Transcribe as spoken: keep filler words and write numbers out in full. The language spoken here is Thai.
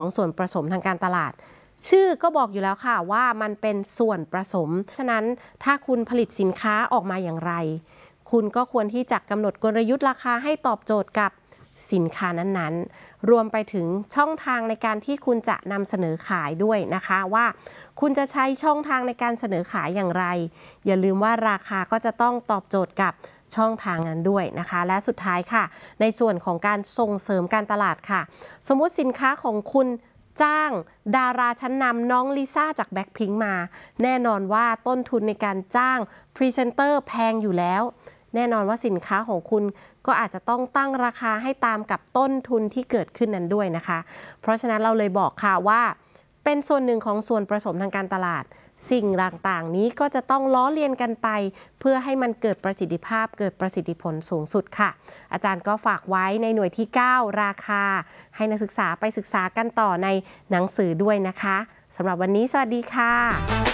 ของส่วนผสมทางการตลาดชื่อก็บอกอยู่แล้วค่ะว่ามันเป็นส่วนผสมฉะนั้นถ้าคุณผลิตสินค้าออกมาอย่างไรคุณก็ควรที่จะกำหนดกลยุทธ์ราคาให้ตอบโจทย์กับสินค้านั้นๆรวมไปถึงช่องทางในการที่คุณจะนำเสนอขายด้วยนะคะว่าคุณจะใช้ช่องทางในการเสนอขายอย่างไรอย่าลืมว่าราคาก็จะต้องตอบโจทย์กับช่องทางนั้นด้วยนะคะและสุดท้ายค่ะในส่วนของการส่งเสริมการตลาดค่ะสมมุติสินค้าของคุณจ้างดาราชั้นนำน้องลิซ่าจากแบ็คพิงค์มาแน่นอนว่าต้นทุนในการจ้างพรีเซนเตอร์แพงอยู่แล้วแน่นอนว่าสินค้าของคุณก็อาจจะต้องตั้งราคาให้ตามกับต้นทุนที่เกิดขึ้นนั้นด้วยนะคะเพราะฉะนั้นเราเลยบอกค่ะว่าเป็นส่วนหนึ่งของส่วนผสมทางการตลาดสิ่งต่างๆนี้ก็จะต้องล้อเลียนกันไปเพื่อให้มันเกิดประสิทธิภาพเกิดประสิทธิผลสูงสุดค่ะอาจารย์ก็ฝากไว้ในหน่วยที่เก้าราคาให้นักศึกษาไปศึกษากันต่อในหนังสือด้วยนะคะสำหรับวันนี้สวัสดีค่ะ